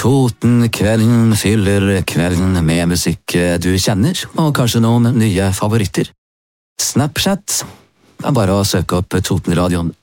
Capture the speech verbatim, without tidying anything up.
Totenkvelden fyller kvelden med musikk du kjenner, og kanskje noen nye favoritter. Snapchat er bare å søke opp Totenradioen.